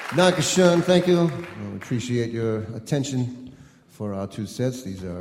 Dankeschön, thank you. We appreciate your attention for our two sets. These are